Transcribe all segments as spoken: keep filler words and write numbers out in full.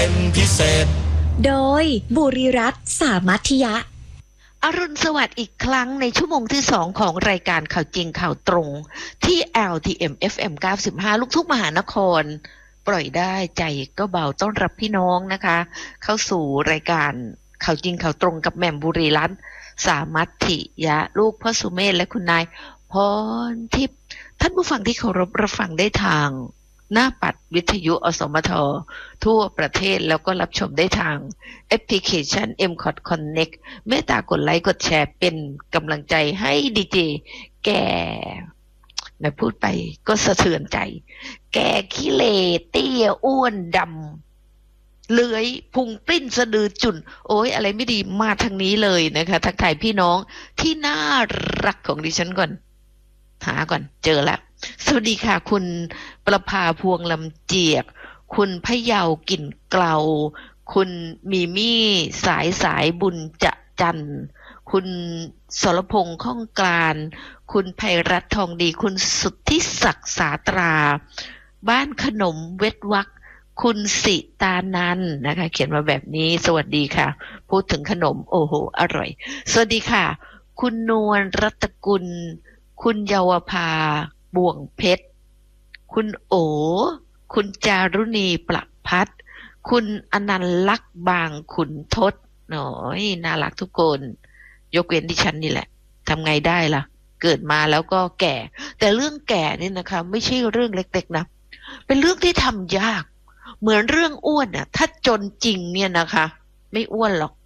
เป็นพิเศษโดยบุรีรัตน์สามัคยะอรุณสวัสดิ์อีกครั้งในชั่วโมงที่สองของรายการข่าวจริงข่าวตรงที่ แอล ที เอ็ม เอฟ เอ็ม เก้าสิบห้า ลูกทุ่งมหานครปล่อยได้ใจก็เบาต้อนรับพี่น้องนะคะเข้าสู่รายการข่าวจริงข่าวตรงกับแหม่มบุรีรัตน์สามัคยะลูกพ่อสุเมธและคุณนายพรทิพย์ท่านผู้ฟังที่เคารพรับฟังได้ทางหน้าปัดวิทยุอสมททั่วประเทศแล้วก็รับชมได้ทางแอปพลิเคชัน เอ็ม คอท Connect เมตตากดไลค์กดแชร์เป็นกำลังใจให้ดีเจแก่แม่พูดไปก็สะเทือนใจแก่ขี้เหร่เตี้ยอ้วนดำเลื้อยพุงปลิ้นสะดือจุ่นโอ้ยอะไรไม่ดีมาทางนี้เลยนะคะทักทายพี่น้องที่น่ารักของดิฉันก่อนหาก่อนเจอแล้วสวัสดีค่ะคุณประภาพวงลำเจียกคุณพะเยากลิ่นเกลาคุณมีมี่สายสายบุญจะจันคุณสรพงษ์ข้องกลานคุณไพรัตน์ทองดีคุณสุทธิศักดิ์สาตราบ้านขนมเวทวักคุณสิตานันนะคะเขียนมาแบบนี้สวัสดีค่ะพูดถึงขนมโอ้โหอร่อยสวัสดีค่ะคุณนวลรัตกุลคุณเยาวภาบ่วงเพชรคุณโอคุณจารุณีประพัฒน์คุณอนันต์ลักษณ์บางขุนทดหน่อยน่ารักทุกคนยกเว้นดิฉันนี่แหละทำไงได้ล่ะเกิดมาแล้วก็แก่แต่เรื่องแก่นี่นะคะไม่ใช่เรื่องเล็กๆนะเป็นเรื่องที่ทำยากเหมือนเรื่องอ้วนอ่ะถ้าจนจริงเนี่ยนะคะไม่อ้วนหรอก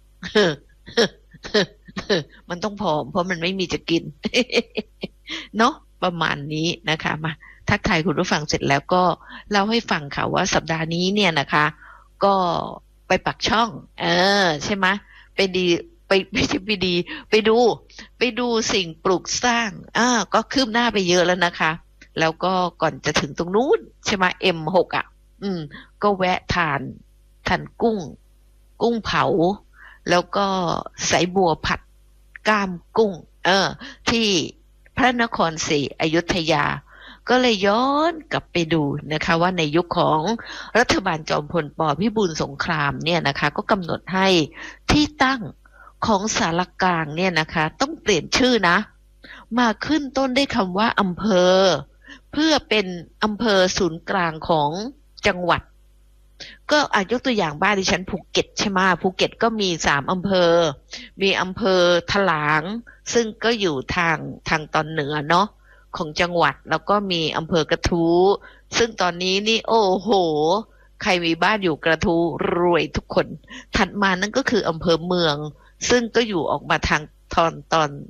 มันต้องผอมเพราะมันไม่มีจะกินเนาะประมาณนี้นะคะมาทักทายคุณผู้ฟังเสร็จแล้วก็เล่าให้ฟังค่ะว่าสัปดาห์นี้เนี่ยนะคะก็ไปปักช่องเออใช่ไหมไปดีไปไม่ใช่ไปดีไปดูไปดูสิ่งปลูกสร้างอ่าก็คืบหน้าไปเยอะแล้วนะคะแล้วก็ก่อนจะถึงตรงนู้นใช่ไหม เอ็ม หก อ่ะอืมก็แวะทานทานกุ้งกุ้งเผาแล้วก็สายบัวผัดก้ามกุ้งเออที่พระนครศรีอยุธยาก็เลยย้อนกลับไปดูนะคะว่าในยุคของรัฐบาลจอมพลป.พิบูลสงครามเนี่ยนะคะก็กำหนดให้ที่ตั้งของศาลากลางเนี่ยนะคะต้องเปลี่ยนชื่อนะมาขึ้นต้นด้วยคำว่าอำเภอเพื่อเป็นอำเภอศูนย์กลางของจังหวัดก็อายกตัวอย่างบ้านดิฉันภูเก็ตใช่ไหมภูเก็ตก็มีสามอำเภอมีอำเภอถลางซึ่งก็อยู่ทางทางตอนเหนือเนาะของจังหวัดแล้วก็มีอำเภอกระทู้ซึ่งตอนนี้นี่โอ้โหใครมีบ้านอยู่กระทู้รวยทุกคนถัดมานั่นก็คืออำเภอเมืองซึ่งก็อยู่ออกมาทางตอนตอน